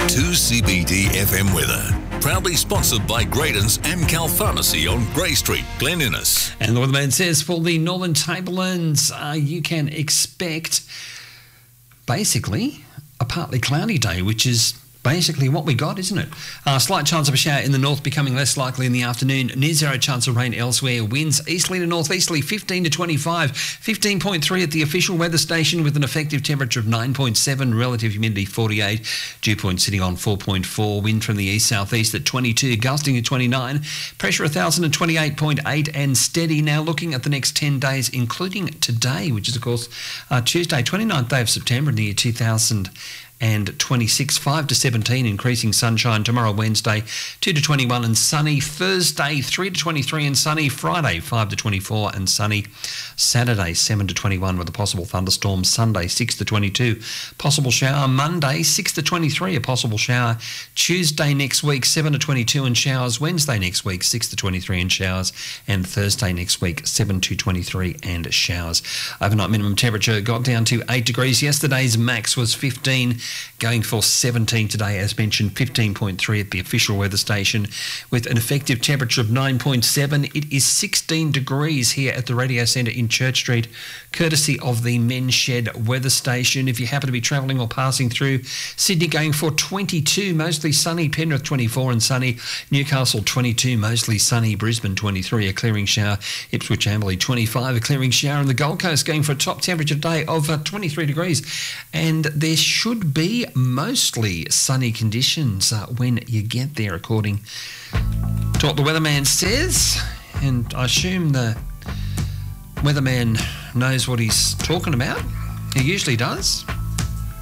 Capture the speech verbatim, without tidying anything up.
two C B D F M weather. Proudly sponsored by Graydon's Amcal Pharmacy on Grey Street, Glen Innes. And the weatherman says for the Northern Tablelands, uh, you can expect basically a partly cloudy day, which is basically what we got, isn't it? Uh, slight chance of a shower in the north, becoming less likely in the afternoon. Near zero chance of rain elsewhere. Winds easterly to northeasterly, fifteen to twenty-five. fifteen point three at the official weather station with an effective temperature of nine point seven. Relative humidity forty-eight. Dew point sitting on four point four. Wind from the east-southeast at twenty-two, gusting at twenty-nine. Pressure one thousand twenty-eight point eight and steady. Now looking at the next ten days, including today, which is, of course, uh, Tuesday, twenty-ninth day of September in the year two thousand twenty-six, five to seventeen, increasing sunshine. Tomorrow, Wednesday, two to twenty-one and sunny. Thursday, three to twenty-three and sunny. Friday, five to twenty-four and sunny. Saturday, seven to twenty-one with a possible thunderstorm. Sunday, six to twenty-two, possible shower. Monday, six to twenty-three, a possible shower. Tuesday next week, seven to twenty-two and showers. Wednesday next week, six to twenty-three and showers. And Thursday next week, seven to twenty-three and showers. Overnight minimum temperature got down to eight degrees. Yesterday's max was fifteen. Going for seventeen today, as mentioned, fifteen point three at the official weather station with an effective temperature of nine point seven. It is sixteen degrees here at the Radio Centre in Church Street, courtesy of the Men's Shed weather station. If you happen to be travelling or passing through, Sydney going for twenty-two, mostly sunny. Penrith twenty-four and sunny. Newcastle twenty-two, mostly sunny. Brisbane twenty-three, a clearing shower. Ipswich Amberley twenty-five, a clearing shower. And the Gold Coast going for a top temperature today of uh, twenty-three degrees. And there should be mostly sunny conditions uh, when you get there, according to what the weatherman says. And I assume the weatherman knows what he's talking about. He usually does.